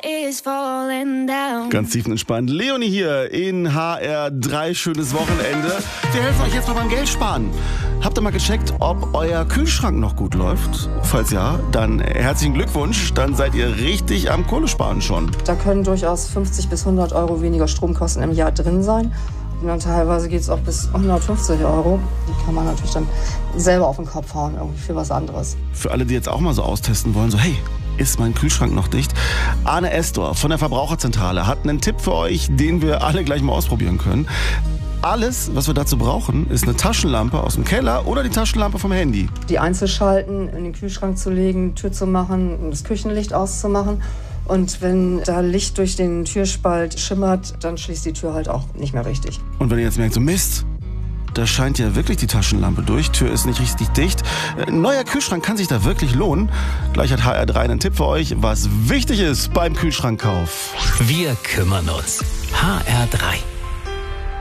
Ganz tiefenentspannt. Leonie hier in HR3. Schönes Wochenende. Wir helfen euch jetzt mal beim Geld sparen. Habt ihr mal gecheckt, ob euer Kühlschrank noch gut läuft? Falls ja, dann herzlichen Glückwunsch. Dann seid ihr richtig am Kohlesparen schon. Da können durchaus 50 bis 100 Euro weniger Stromkosten im Jahr drin sein. Und dann teilweise geht es auch bis 150 Euro. Die kann man natürlich dann selber auf den Kopf hauen, irgendwie für was anderes. Für alle, die jetzt auch mal so austesten wollen, so hey, ist mein Kühlschrank noch dicht? Arne Estor von der Verbraucherzentrale hat einen Tipp für euch, den wir alle gleich mal ausprobieren können. Alles, was wir dazu brauchen, ist eine Taschenlampe aus dem Keller oder die Taschenlampe vom Handy. Die einzuschalten, in den Kühlschrank zu legen, Tür zu machen, das Küchenlicht auszumachen. Und wenn da Licht durch den Türspalt schimmert, dann schließt die Tür halt auch nicht mehr richtig. Und wenn ihr jetzt merkt, so Mist, da scheint ja wirklich die Taschenlampe durch, Tür ist nicht richtig dicht. Ein neuer Kühlschrank kann sich da wirklich lohnen. Gleich hat HR3 einen Tipp für euch, was wichtig ist beim Kühlschrankkauf. Wir kümmern uns. HR3.